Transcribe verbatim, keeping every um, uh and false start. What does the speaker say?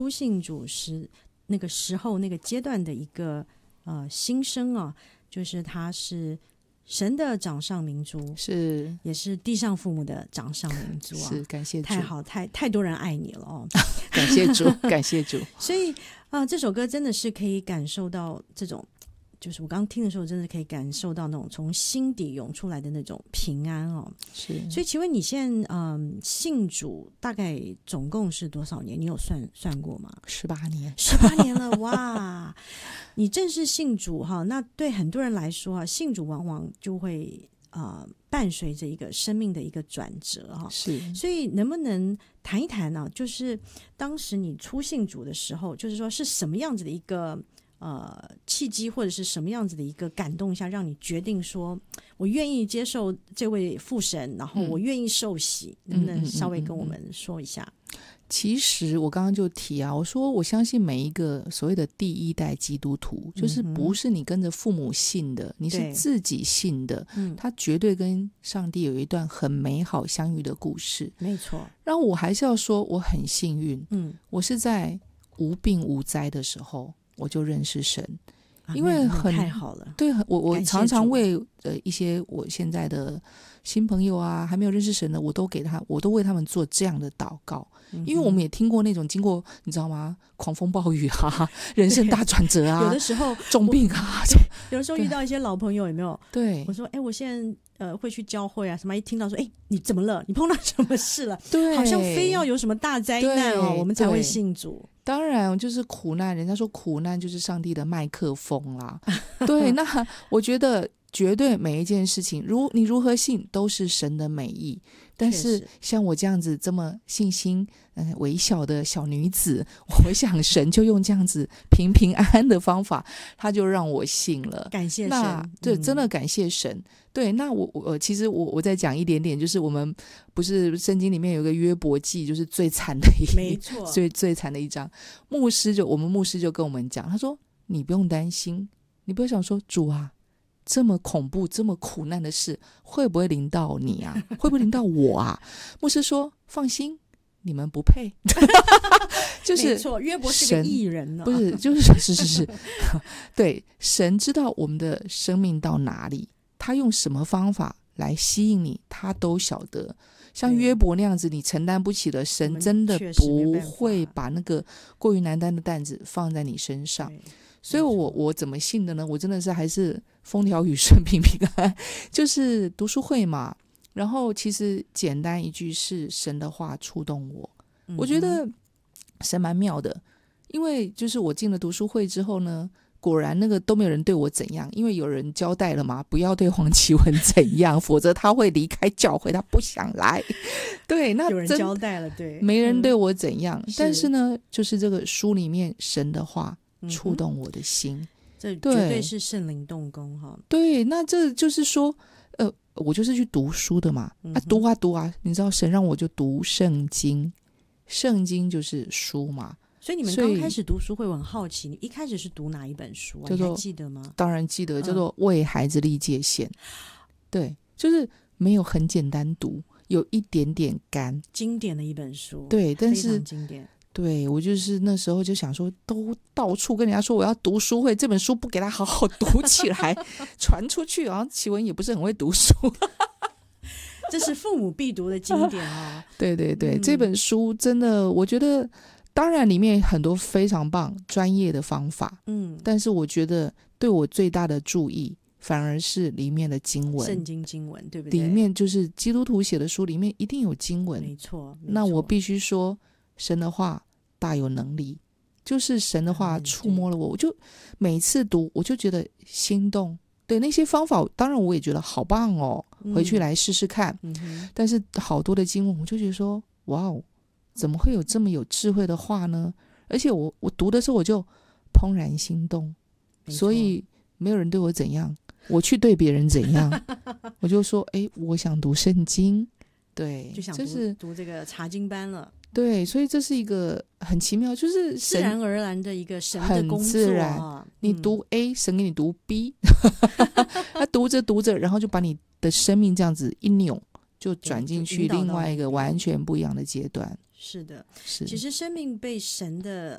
初信主时那个时候那个阶段的一个呃新生啊，就是他是神的掌上明珠， 是也是地上父母的掌上明珠啊！ 是，感谢主， 太好，太太多人爱你了哦！ 感谢主，感谢主。 所以啊、呃，这首歌真的是可以感受到这种，就是我刚听的时候，真的可以感受到那种从心底涌出来的那种平安哦。 是， 所以请问你现在嗯、呃、信主大概总共是多少年？你有算算过吗？ 十八年， 十八年了哇！你正式信主哈，那对很多人来说啊，信主往往就会呃伴随着一个生命的一个转折哈。 是， 所以能不能谈一谈呢、啊？就是当时你初信主的时候，就是说是什么样子的一个呃契机，或者是什么样子的一个感动下，让你决定说我愿意接受这位父神，然后我愿意受洗，嗯、能不能稍微跟我们说一下？嗯嗯嗯嗯其实我刚刚就提啊，我说我相信每一个所谓的第一代基督徒，就是不是你跟着父母信的，你是自己信的，他绝对跟上帝有一段很美好相遇的故事。 没错。 然后我还是要说我很幸运， 嗯， 我是在无病无灾的时候我就认识神。 啊、 因为很太好了， 对我我常常为呃一些我现在的新朋友啊，还没有认识神的，我都给他，我都为他们做这样的祷告。嗯、因为我们也听过那种经过你知道吗，狂风暴雨啊，人生大转折啊， 有的时候重病啊， 有的时候遇到一些老朋友，有没有？ 对， 我说哎，我现在呃会去教会啊，什么一听到说哎你怎么了？你碰到什么事了？ 对， 好像非要有什么大灾难哦，我们才会信主。 当然就是苦难，人家说苦难就是上帝的麦克风啦。对，那我觉得绝对每一件事情如你如何信都是神的美意，但是像我这样子这么信心、呃、微小的小女子，我想神就用这样子平平安安的方法，他就让我信了。 感谢神， 那对、嗯、真的感谢神。对，那我我其实我我再讲一点点，就是我们不是圣经里面有一个约伯记，就是最惨的一没错， 最最惨的一章。牧师就我们牧师就跟我们讲，他说你不用担心，你不要想说主啊，这么恐怖这么苦难的事会不会临到你啊？会不会临到我啊？牧师说放心，你们不配。就是没错，约伯是个义人呢、 啊，不是就是是是是，对，神知道我们的生命到哪里，他用什么方法来吸引你，他都晓得。像约伯那样子你承担不起的，神真的不会把那个过于难担的担子放在你身上。所以我我怎么信的呢？我真的是还是风调雨顺平平安，就是读书会嘛。然后其实简单一句是神的话触动我，嗯、我觉得神蛮妙的。因为就是我进了读书会之后呢，果然那个都没有人对我怎样，因为有人交代了嘛，不要对黄启文怎样，否则他会离开教会，他不想来。对，那有人交代了，对， 没人对我怎样、嗯、但是呢是就是这个书里面神的话触动我的心、嗯、 这绝对是圣灵动工哈。 对，那这就是说呃，我就是去读书的嘛、嗯、啊，读啊读啊，你知道神让我就读圣经，圣经就是书嘛。 所以你们刚开始读书会，我很好奇，你一开始是读哪一本书啊？你还记得吗？ 当然记得，叫做《为孩子立界限》、嗯。对，就是没有很简单读，有一点点干， 经典的一本书。 对，但是非常经典。 对，我就是那时候就想说，都到处跟人家说我要读书会，这本书不给他好好读起来，传出去，好像启文也不是很会读书。 这是父母必读的经典啊、哦！ 对对对、 嗯， 这本书真的，我觉得。当然里面很多非常棒专业的方法， 嗯， 但是我觉得对我最大的注意反而是里面的经文， 圣经经文，对不对？ 里面就是基督徒写的书里面一定有经文， 没错。 那我必须说神的话大有能力，就是神的话触摸了我、嗯、我就每次读我就觉得心动。对，那些方法当然我也觉得好棒哦，回去来试试看、 嗯、 但是好多的经文我就觉得说哇哦，怎么会有这么有智慧的话呢？而且我我读的时候我就怦然心动，所以没有人对我怎样，我去对别人怎样，我就说哎，我想读圣经，对， 就想读、就是、读这个查经班了。 对，所以这是一个很奇妙，就是自然而然的一个神的工作、啊、 很自然。你读 A、嗯、神给你读 B， 他读着读着，然后就把你的生命这样子一扭，就转进去另外一个完全不一样的阶段。 是的， 是。 其实生命被神的